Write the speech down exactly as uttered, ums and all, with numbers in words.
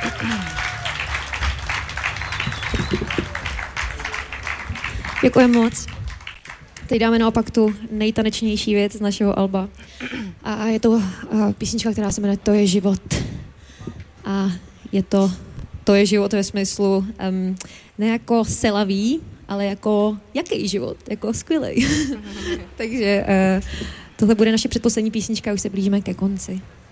Děkujeme moc. Teď dáme naopak tu nejtanečnější věc z našeho alba. A je to uh, písnička, která se jmenuje To je život. A je to, to je život ve smyslu um, ne jako selavý, ale jako jaký život, jako skvělej. Takže uh, tohle bude naše předposlední písnička, už se blížíme ke konci.